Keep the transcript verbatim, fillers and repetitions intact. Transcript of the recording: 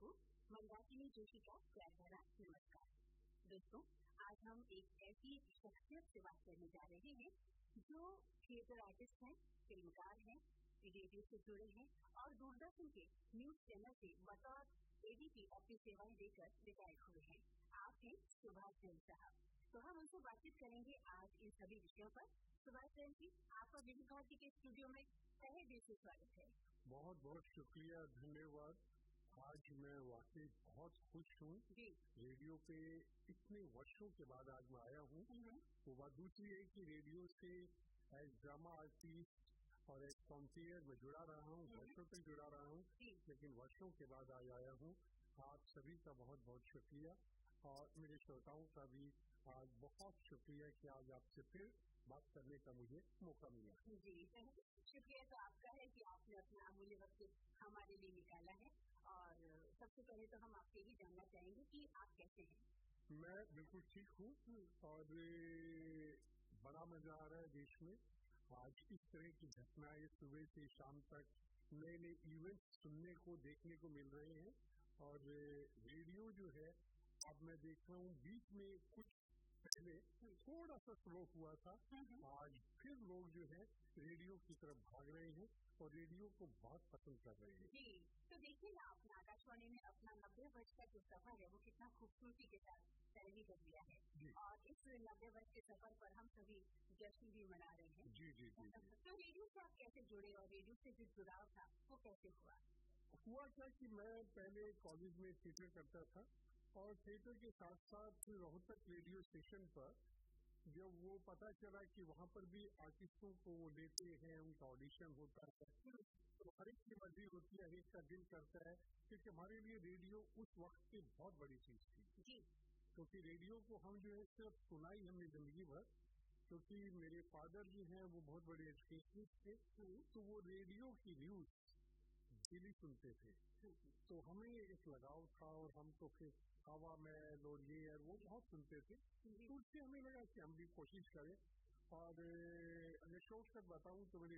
को मंदाकिनी जोशी का प्यार भरा नमस्कार। दोस्तों, आज हम एक ऐसी शख्सियत से बात करने जा रहे हैं जो थिएटर आर्टिस्ट हैं, फिल्मकार हैं, रेडियो से जुड़े हैं और दूरदर्शन के न्यूज चैनल से बतौर एडीपी अपनी सेवाएं देकर रिटायर हुए हैं। आप हैं सुभाष जैन साहब। तो हम उनसे बातचीत करेंगे आज इन सभी विषयों पर। सुभाष जैन जी, आपका विविध भारती के स्टूडियो में तहे दिल से स्वागत है। बहुत बहुत शुक्रिया, धन्यवाद। आज मैं वाकई बहुत खुश हूँ। रेडियो पे इतने वर्षों के बाद आज मैं आया हूँ। वो बात दूसरी है कि रेडियो से एज ड्रामा आर्टिस्ट और एक कॉम्पियर में जुड़ा रहा हूँ, वर्षों तक जुड़ा रहा हूँ, लेकिन वर्षों के बाद आज आया हूँ। आप सभी का बहुत बहुत शुक्रिया और मेरे श्रोताओं का भी आज बहुत शुक्रिया कि आज आपसे फिर बात करने का मुझे मौका मिला। जी, शुक्रिया तो आपका है कि आपने अपना अमूल्य वक्त हमारे लिए निकाला है। और सबसे पहले तो हम आपसे ही जानना चाहेंगे कि आप कैसे हैं। मैं बिल्कुल ठीक हूँ और बड़ा मजा आ रहा है देश में। आज इस तरह की घटनाएं सुबह से शाम तक नए नए इवेंट सुनने को देखने को मिल रहे हैं और रेडियो जो है अब मैं देख रहा हूँ बीच में कुछ पहले थोड़ा सा स्लो हुआ था, आज फिर लोग जो है रेडियो की तरफ भाग रहे हैं और रेडियो को बहुत पसंद कर रहे हैं। जी, तो देखिए ना, अपने आकाशवाणी ने अपना नब्बे वर्ष का जो सफर है वो कितना खूबसूरती के साथ तय कर दिया है और इस नब्बे वर्ष के सफर पर हम सभी जश्न भी मना रहे हैं। जी जी जी। तो रेडियो से आप कैसे जुड़े और रेडियो से जो जुड़ाव था वो कैसे हुआ? हुआ क्या कि मैं पहले कॉलेज में थिएटर करता था और थिएटर के साथ साथ रोहतक रेडियो स्टेशन पर जब वो पता चला कि वहाँ पर भी आर्टिस्टों को वो लेते हैं, उनका ऑडिशन होता है, तो हर एक की मर्जी होती है, हर एक का दिल करता है, क्योंकि हमारे लिए रेडियो उस वक्त की बहुत बड़ी चीज थी। जी। क्योंकि रेडियो को हम जो है सिर्फ सुनाई हमने जिंदगी भर, क्योंकि मेरे फादर जो हैं वो बहुत बड़े एजुकेशनिस्ट थे, तो वो रेडियो की न्यूज डेली सुनते थे, तो हमें एक लगाव था और हम तो फिर हवा महल और ये और वो बहुत सुनते थे, तो उससे हमें लगा कि हम भी कोशिश करें। और अगर शौक तक बताऊं तो मेरे